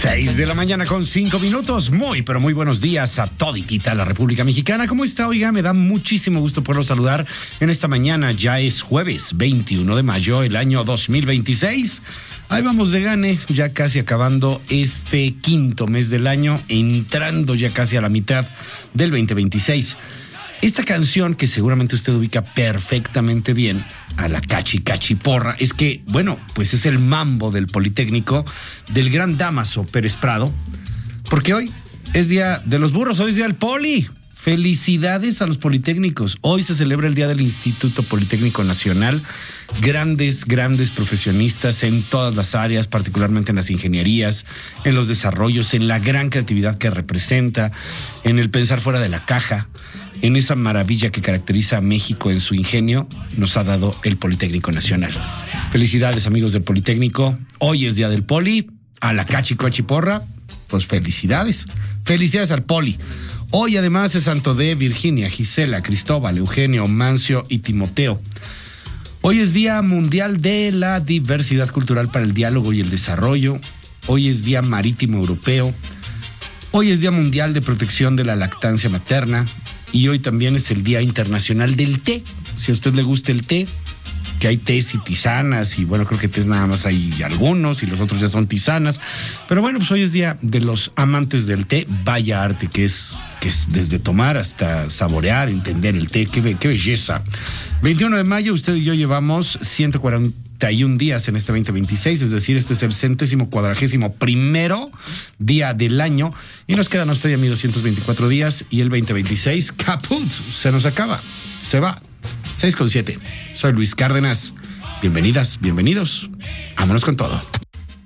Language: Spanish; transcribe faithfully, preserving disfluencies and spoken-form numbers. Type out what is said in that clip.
seis de la mañana con cinco minutos. Muy, pero muy buenos días a toditita la República Mexicana. ¿Cómo está? Oiga, me da muchísimo gusto poderlo saludar en esta mañana. Ya es jueves veintiuno de mayo, el año dos mil veintiséis. Ahí vamos de gane, ya casi acabando este quinto mes del año, entrando ya casi a la mitad del veinte veintiséis. Esta canción, que seguramente usted ubica perfectamente bien, a la Cachi Cachi Porra, es que, bueno, pues es el mambo del Politécnico del gran Dámaso Pérez Prado, porque hoy es día de los burros, hoy es día del Poli. Felicidades a los politécnicos. Hoy se celebra el Día del Instituto Politécnico Nacional. Grandes, grandes profesionistas en todas las áreas, particularmente en las ingenierías, en los desarrollos, en la gran creatividad que representa, en el pensar fuera de la caja, en esa maravilla que caracteriza a México en su ingenio, nos ha dado el Politécnico Nacional. Felicidades, amigos del Politécnico. Hoy es Día del Poli. A la Cachi Cachi Porra, pues felicidades. Felicidades al Poli. Hoy además es santo de Virginia, Gisela, Cristóbal, Eugenio, Mancio y Timoteo. Hoy es Día Mundial de la Diversidad Cultural para el Diálogo y el Desarrollo. Hoy es Día Marítimo Europeo. Hoy es Día Mundial de Protección de la Lactancia Materna. Y hoy también es el Día Internacional del Té. Si a usted le gusta el té, que hay tés y tisanas, y bueno, creo que tés nada más hay algunos, y los otros ya son tisanas. Pero bueno, pues hoy es Día de los Amantes del Té. Vaya arte que es, que es desde tomar hasta saborear, entender el té. Qué, qué belleza. veintiuno de mayo, usted y yo llevamos ciento cuarenta y un días en este veinte veintiséis, es decir, este es el centésimo cuadragésimo primero día del año, y nos quedan a usted y a mí doscientos veinticuatro días, y el veinte veintiséis, caput, se nos acaba, se va. seis con siete. Soy Luis Cárdenas. Bienvenidas, bienvenidos. Vámonos con todo.